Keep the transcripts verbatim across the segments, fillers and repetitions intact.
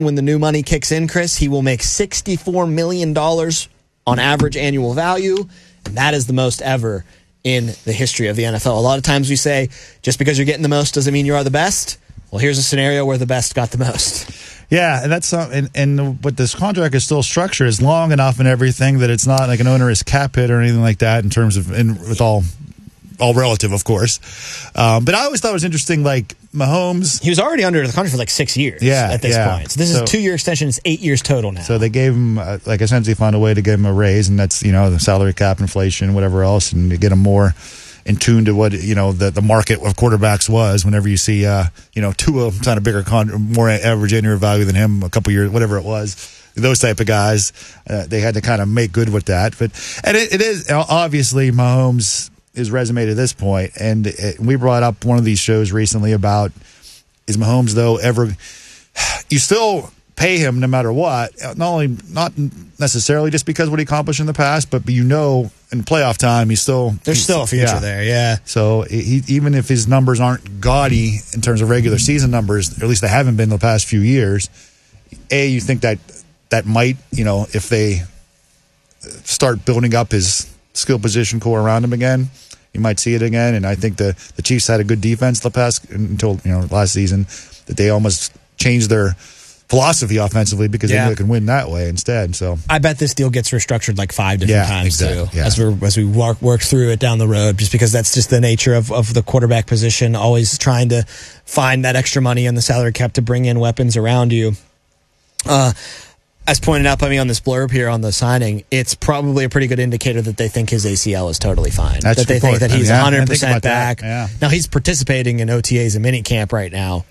when the new money kicks in, Chris, he will make sixty-four million dollars on average annual value, and that is the most ever in the history of the N F L. A lot of times we say, just because you're getting the most doesn't mean you are the best. Well, here's a scenario where the best got the most. Yeah, and that's uh, and and but this contract is still structured. It's long enough and everything that it's not like an onerous cap hit or anything like that in terms of in with all all relative, of course. Um, but I always thought it was interesting, like Mahomes. He was already under the contract for like six years. Yeah, at this yeah. point. So this so, is a two-year extension. It's eight years total now. So they gave him uh, like essentially found a way to give him a raise, and that's you know the salary cap, inflation, whatever else, and to get him more in tune to what you know the, the market of quarterbacks was. Whenever you see uh, you know Tua sign a bigger con- more average annual value than him a couple years, whatever it was, those type of guys, uh, they had to kind of make good with that. But and it, it is obviously Mahomes' his resume to this point, and it, we brought up one of these shows recently about is Mahomes though ever you still pay him no matter what, not only not necessarily just because of what he accomplished in the past, but you know in playoff time he's still there's he's, still a future yeah. there, yeah. So he, even if his numbers aren't gaudy in terms of regular season numbers, or at least they haven't been the past few years, A, you think that that might, you know, if they start building up his skill position core around him again, you might see it again. And I think the, the Chiefs had a good defense the past until you know last season that they almost changed their philosophy offensively because yeah. they can win that way instead. So I bet this deal gets restructured like five different yeah, times exactly, too, yeah. as we as we work work through it down the road. Just because that's just the nature of, of the quarterback position, always trying to find that extra money in the salary cap to bring in weapons around you. Uh, as pointed out by me on this blurb here on the signing, it's probably a pretty good indicator that they think his A C L is totally fine. That's that they think that he's yeah, one hundred percent back. Yeah. Now he's participating in O T As and minicamp right now.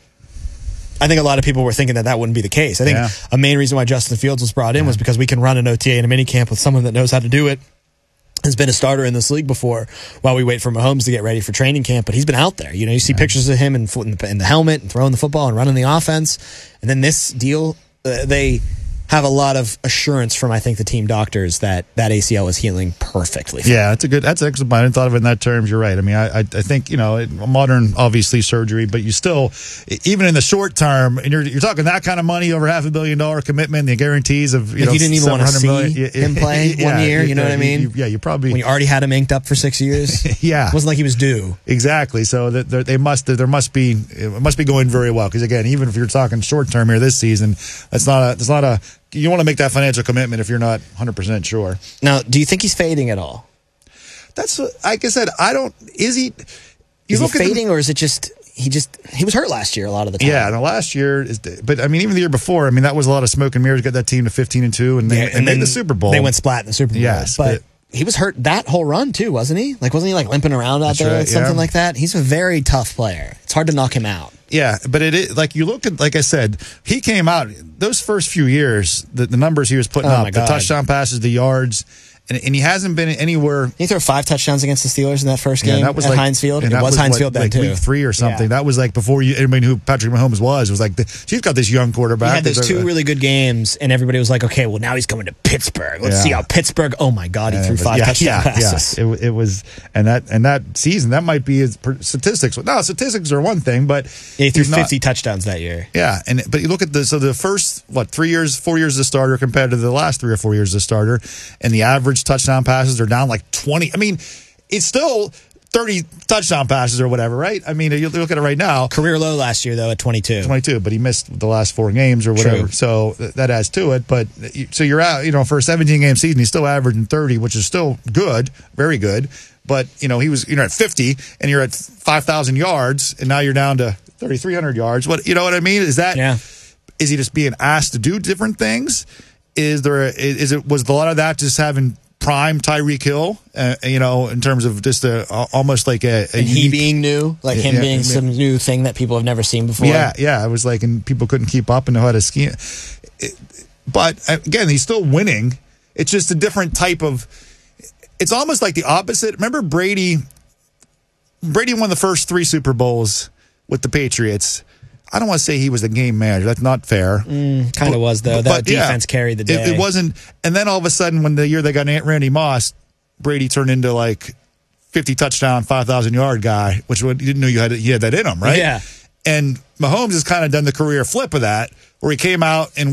I think a lot of people were thinking that that wouldn't be the case. I think yeah. a main reason why Justin Fields was brought in yeah. was because we can run an O T A and a minicamp with someone that knows how to do it, has been a starter in this league before, while we wait for Mahomes to get ready for training camp. But he's been out there. You know, you see yeah. pictures of him in, in, the, in the helmet and throwing the football and running the offense. And then this deal, uh, they have a lot of assurance from, I think, the team doctors that that A C L is healing perfectly. Yeah, that's a good, that's excellent. I hadn't thought of it in that terms. You're right. I mean, I, I, I think, you know, modern, obviously, surgery, but you still, even in the short term, and you're, you're talking that kind of money, over half a billion dollar commitment, the guarantees of, you like know, you didn't even want to see million. him play yeah, one year, you know yeah, what I mean? You, yeah, you probably. When you already had him inked up for six years. yeah. It wasn't like he was due. Exactly. So that they must, there must be, it must be going very well. Because again, even if you're talking short term here this season, that's not a, that's not a, you want to make that financial commitment if you're not one hundred percent sure. Now, do you think he's fading at all? That's like I said. I don't. Is he? You is look he fading, the, or is it just he just he was hurt last year a lot of the time? Yeah, the last year is. But I mean, even the year before, I mean, that was a lot of smoke and mirrors. Got that team to fifteen and two, and they yeah, and made the Super Bowl. They went splat in the Super Bowl. Yes, but, but he was hurt that whole run too, wasn't he? Like, wasn't he like limping around out there, right, or something yeah. like that? He's a very tough player. It's hard to knock him out. Yeah, but it is like you look at, like I said, he came out those first few years, the, the numbers he was putting oh up, the God. touchdown passes, the yards, and, and he hasn't been anywhere. He threw five touchdowns against the Steelers in that first game. Yeah, that was at like, Heinz Field. It was, was Heinz what, Field then like too. Week three or something. Yeah. That was like before you anybody knew who Patrick Mahomes was. It was like the, she's got this young quarterback. He had those two really good games, and everybody was like, "Okay, well now he's coming to Pittsburgh. Let's yeah. see how Pittsburgh." Oh my God, he and threw was, five yeah, touchdown yeah, passes. Yeah, it, it was, and that and that season that might be his statistics. No, statistics are one thing, but yeah, he threw fifty not, touchdowns that year. Yeah, and but you look at the so the first what three years, four years as a starter compared to the last three or four years as a starter, and the average touchdown passes are down like twenty. I mean, it's still thirty touchdown passes or whatever, right? I mean, you look at it right now. Career low last year, though, at twenty-two. twenty-two, but he missed the last four games or whatever. True. So that adds to it. But so you're out, you know, for a seventeen-game season, he's still averaging thirty, which is still good, very good. But, you know, he was, you know, at fifty, and you're at five thousand yards, and now you're down to thirty-three hundred yards. What, you know what I mean? Is that, yeah. is he just being asked to do different things? Is there, a, is it, was a lot of that just having prime Tyreek Hill, uh, you know, in terms of just a, almost like a, a and he unique, being new, like him yeah, being yeah. some new thing that people have never seen before. Yeah, yeah, it was like, and people couldn't keep up and know how to ski. It, but again, he's still winning. It's just a different type of. It's almost like the opposite. Remember Brady? Brady won the first three Super Bowls with the Patriots. I don't want to say he was the game manager. That's not fair. Mm, kind of was, though. That but, defense yeah, carried the day. It, it wasn't. And then all of a sudden, when the year they got Randy Moss, Brady turned into like fifty touchdown, five thousand yard guy, which you didn't know you had, he had that in him, right? Yeah. And Mahomes has kind of done the career flip of that, where he came out and